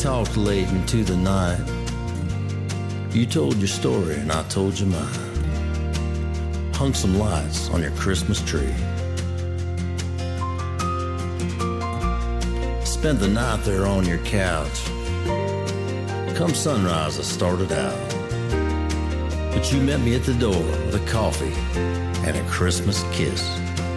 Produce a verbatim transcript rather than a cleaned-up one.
talked late into the night. You told your story and I told you mine. Hung some lights on your Christmas tree. Spent the night there on your couch. Come sunrise I started out, but you met me at the door with a coffee and a Christmas kiss.